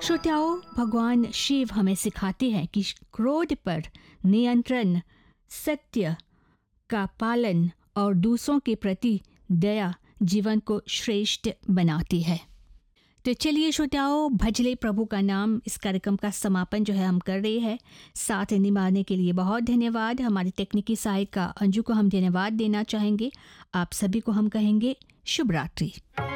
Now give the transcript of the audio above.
श्रोताओं, भगवान शिव हमें सिखाते हैं कि क्रोध पर नियंत्रण, सत्य का पालन और दूसरों के प्रति दया जीवन को श्रेष्ठ बनाती है। तो चलिए श्रोताओं, भजले प्रभु का नाम इस कार्यक्रम का समापन जो है हम कर रहे हैं। साथ निभाने के लिए बहुत धन्यवाद। हमारी तकनीकी सहायिका अंजू को हम धन्यवाद देना चाहेंगे। आप सभी को हम कहेंगे शुभ रात्रि।